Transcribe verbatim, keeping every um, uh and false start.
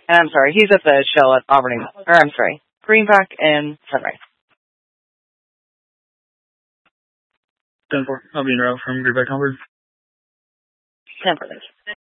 And I'm sorry, he's at the show at Auburn, or I'm sorry, Greenback and Sunrise. ten four. I'll be in route from Greenback onward. ten four.